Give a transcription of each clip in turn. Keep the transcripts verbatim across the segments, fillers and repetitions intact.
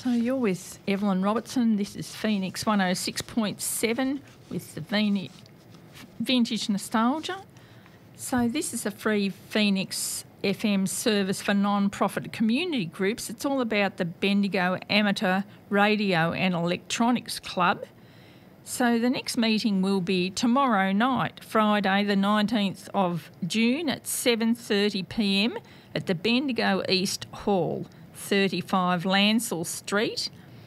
So you're with Evelyn Robertson. This is Phoenix one oh six point seven with the Veni- Vintage Nostalgia. So this is a free Phoenix F M service for non-profit community groups. It's all about the Bendigo Amateur Radio and Electronics Club. So the next meeting will be tomorrow night, Friday the nineteenth of June at seven thirty p m at the Bendigo East Hall, thirty-five Lancel Street.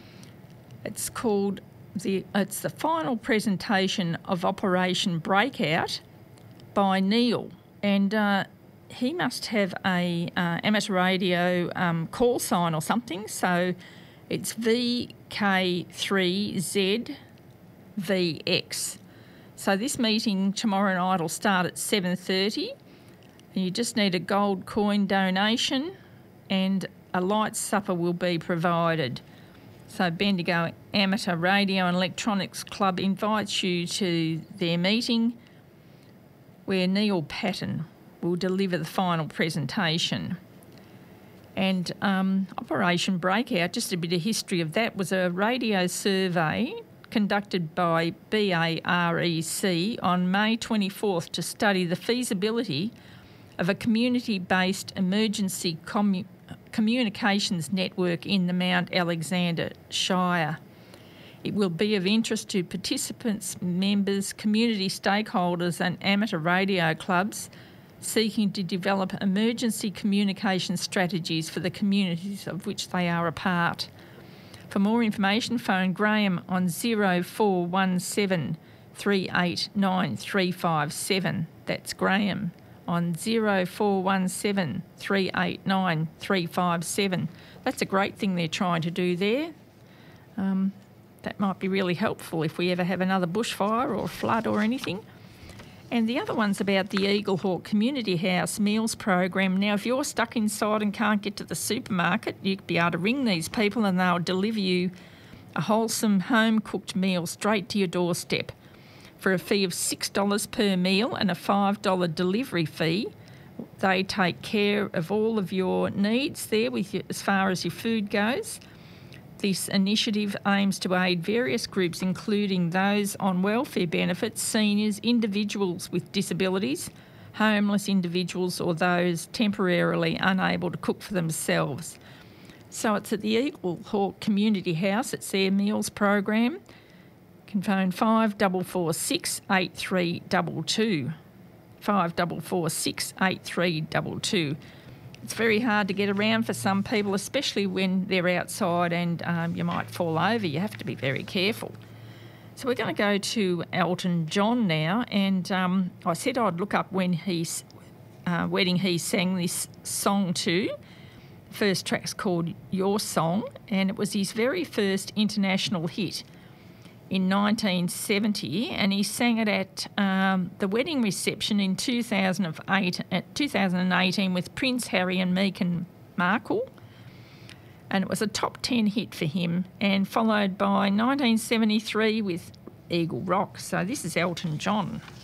It's called the it's the final presentation of Operation Breakout by Neil, and uh, he must have a uh, amateur radio um, call sign or something. So it's V K three Z V X. So this meeting tomorrow night will start at seven thirty, and you just need a gold coin donation, and a light supper will be provided. So Bendigo Amateur Radio and Electronics Club invites you to their meeting, where Neil Patton will deliver the final presentation. And um, Operation Breakout, just a bit of history of that, was a radio survey conducted by B A R E C on May twenty-fourth to study the feasibility of a community-based emergency commu- communications network in the Mount Alexander Shire. It will be of interest to participants, members, community stakeholders and amateur radio clubs seeking to develop emergency communication strategies for the communities of which they are a part. For more information, phone Graham on zero four one seven, three eight nine, three five seven. That's Graham on zero four one seven, three eight nine, three five seven. That's a great thing they're trying to do there. Um, that might be really helpful if we ever have another bushfire or flood or anything. And the other one's about the Eagle Hawk Community House Meals Program. Now, if you're stuck inside and can't get to the supermarket, you'd be able to ring these people and they'll deliver you a wholesome home-cooked meal straight to your doorstep for a fee of six dollars per meal and a five dollars delivery fee. They take care of all of your needs there with you, as far as your food goes. This initiative aims to aid various groups, including those on welfare benefits, seniors, individuals with disabilities, homeless individuals or those temporarily unable to cook for themselves. So it's at the Eagle Hawk Community House. It's their meals program. You can phone five four four six, eight three two two. five four four six, eight three two two. It's very hard to get around for some people, especially when they're outside and um, you might fall over. You have to be very careful. So we're going to go to Elton John now, and um, I said I'd look up when he's uh, wedding he sang this song to. The first track's called Your Song, and it was his very first international hit in nineteen seventy, and he sang it at um, the wedding reception in two thousand eight, at two thousand eighteen with Prince Harry and Meghan Markle, and it was a top ten hit for him, and followed by nineteen seventy-three with Eagle Rock. So this is Elton John.